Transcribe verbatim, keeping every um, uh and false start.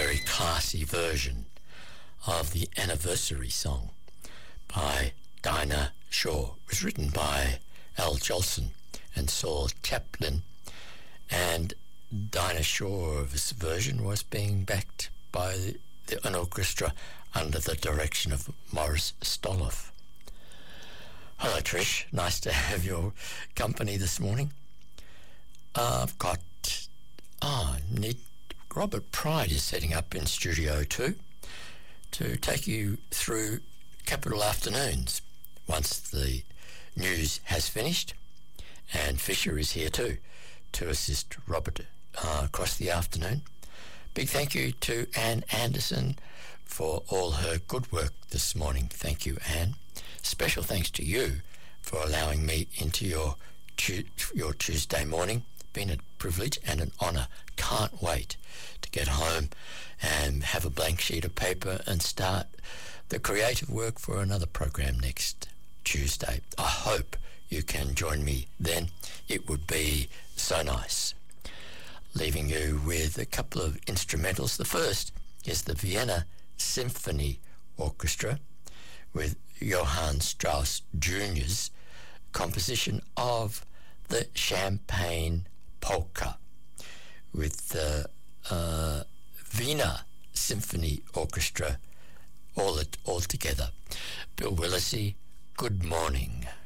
very classy version of the anniversary song by Dinah Shore. It was written by Al Jolson and Saul Chaplin, and Dinah Shore's version was being backed by the, an orchestra under the direction of Morris Stoloff. Hello Trish, nice to have your company this morning. Uh, I've got ah, need, Robert Pride is setting up in Studio two to take you through Capital Afternoons once the news has finished, and Fisher is here too to assist Robert uh, across the afternoon. Big thank you to Anne Anderson for all her good work this morning. Thank you, Anne. Special thanks to you for allowing me into your tu- your Tuesday morning. Been a privilege and an honour. Can't wait to get home and have a blank sheet of paper and start the creative work for another program next Tuesday. I hope you can join me then. It would be so nice. Leaving you with a couple of instrumentals. The first is the Vienna Symphony Orchestra with Johann Strauss Junior's composition of the Champagne Polka with the uh, Wiener Symphony Orchestra all, it, all together. Bill Willesee, good morning.